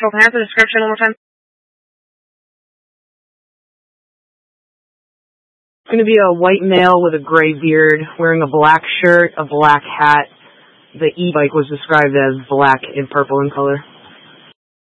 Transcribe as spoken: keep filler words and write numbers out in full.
So can I have the description one more time? It's going to be a white male with a gray beard, wearing a black shirt, a black hat. The e-bike was described as black and purple in color.